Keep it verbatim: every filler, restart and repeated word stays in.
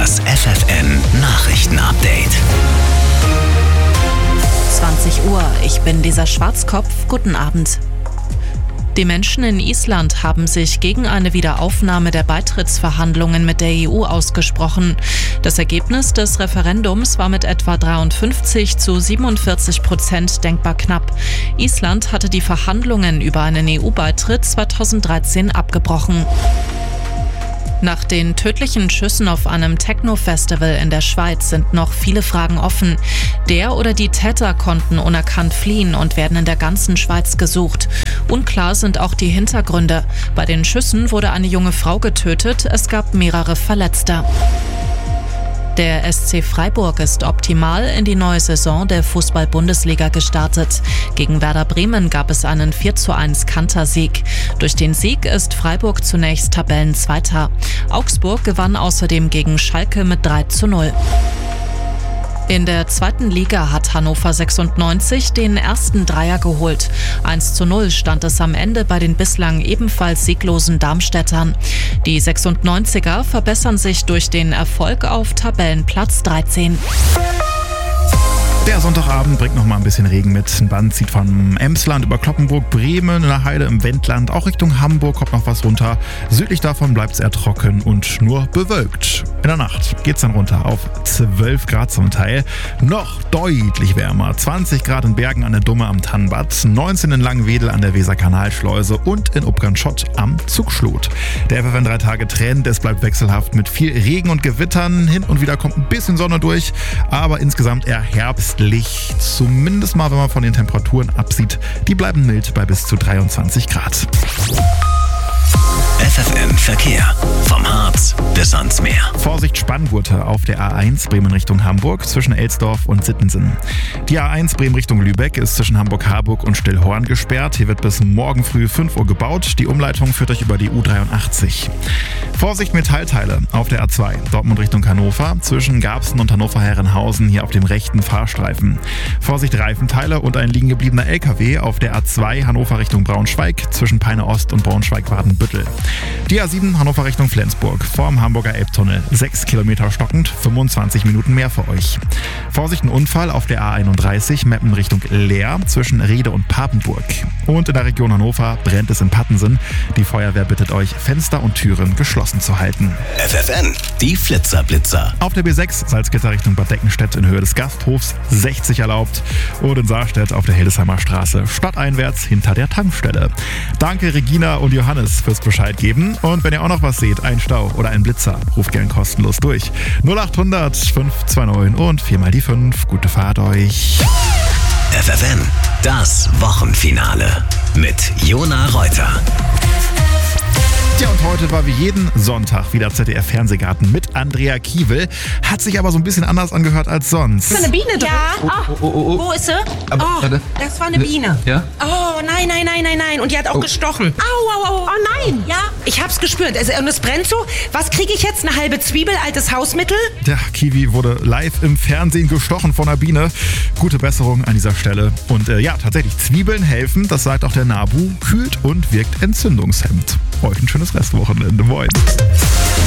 Das F F N-Nachrichten-Update. zwanzig Uhr, ich bin Lisa Schwarzkopf, guten Abend. Die Menschen in Island haben sich gegen eine Wiederaufnahme der Beitrittsverhandlungen mit der E U ausgesprochen. Das Ergebnis des Referendums war mit etwa dreiundfünfzig zu siebenundvierzig Prozent denkbar knapp. Island hatte die Verhandlungen über einen E U-Beitritt zweitausenddreizehn abgebrochen. Nach den tödlichen Schüssen auf einem Techno-Festival in der Schweiz sind noch viele Fragen offen. Der oder die Täter konnten unerkannt fliehen und werden in der ganzen Schweiz gesucht. Unklar sind auch die Hintergründe. Bei den Schüssen wurde eine junge Frau getötet, es gab mehrere Verletzte. Der S C Freiburg ist optimal in die neue Saison der Fußball-Bundesliga gestartet. Gegen Werder Bremen gab es einen vier zu eins Kantersieg. Durch den Sieg ist Freiburg zunächst Tabellenzweiter. Augsburg gewann außerdem gegen Schalke mit drei zu null. In der zweiten Liga hat Hannover sechsundneunzig den ersten Dreier geholt. eins zu null stand es am Ende bei den bislang ebenfalls sieglosen Darmstädtern. Die sechsundneunziger verbessern sich durch den Erfolg auf Tabellenplatz dreizehn. Der Sonntagabend bringt noch mal ein bisschen Regen mit. Ein Band zieht von Emsland über Kloppenburg, Bremen, in der Heide im Wendland. Auch Richtung Hamburg kommt noch was runter. Südlich davon bleibt es eher trocken und nur bewölkt. In der Nacht geht es dann runter auf zwölf Grad zum Teil. Noch deutlich wärmer. zwanzig Grad in Bergen an der Dumme am Tannbad, neunzehn in Langenwedel an der Weserkanalschleuse und in Upgern-Schott am Zugschlot. Der F F N drei Tage Trend, es bleibt wechselhaft mit viel Regen und Gewittern. Hin und wieder kommt ein bisschen Sonne durch, aber insgesamt eher herbstlich. Zumindest mal, wenn man von den Temperaturen absieht. Die bleiben mild bei bis zu dreiundzwanzig Grad. F F N Verkehr. Vom Harz bis ans Meer. Vorsicht Spanngurte auf der A eins Bremen Richtung Hamburg zwischen Elsdorf und Sittensen. Die A eins Bremen Richtung Lübeck ist zwischen Hamburg-Harburg und Stillhorn gesperrt. Hier wird bis morgen früh fünf Uhr gebaut. Die Umleitung führt euch über die U dreiundachtzig. Vorsicht Metallteile auf der A zwei Dortmund Richtung Hannover zwischen Garbsen und Hannover-Herrenhausen hier auf dem rechten Fahrstreifen. Vorsicht Reifenteile und ein liegen gebliebener L K W auf der A zwei Hannover Richtung Braunschweig zwischen Peine Ost und Braunschweig-Wadenbüttel. Die A sieben Hannover Richtung Flensburg vorm Hamburger Elbtunnel. sechs Kilometer stockend, fünfundzwanzig Minuten mehr für euch. Vorsicht ein Unfall auf der A einunddreißig Meppen Richtung Leer zwischen Rede und Papenburg. Und in der Region Hannover brennt es in Pattensen. Die Feuerwehr bittet euch, Fenster und Türen geschlossen zu halten. F F N, die Flitzer-Blitzer. Auf der B sechs Salzgitter Richtung Bad Deckenstedt in Höhe des Gasthofs sechzig erlaubt. Und in Saarstedt auf der Hildesheimer Straße stadteinwärts hinter der Tankstelle. Danke Regina und Johannes fürs Bescheid geben. Und wenn ihr auch noch was seht, ein Stau oder ein Blitzer, ruft gern kostenlos durch. null achthundert fünf zwei neun und viermal die fünf. Gute Fahrt euch. F F N, das Wochenfinale mit Jona Reuter. Ja, und heute war wie jeden Sonntag wieder Z D F-Fernsehgarten mit Andrea Kiewel. Hat sich aber so ein bisschen anders angehört als sonst. Ist da eine Biene drin? Ja. Oh, oh, oh, oh. Wo ist sie? Aber, oh, warte. das war eine Biene. Ja? Oh, nein, nein, nein, nein, nein. Und die hat auch Oh. gestochen. Au, au, au. Oh nein. Ja, ich hab's gespürt. Es, und es brennt so. Was kriege ich jetzt? Eine halbe Zwiebel, altes Hausmittel? Der Kiwi wurde live im Fernsehen gestochen von einer Biene. Gute Besserung an dieser Stelle. Und äh, ja, tatsächlich, Zwiebeln helfen, das sagt auch der NABU, kühlt und wirkt entzündungshemmend. Euch ein schönes Restwochenende. Moin.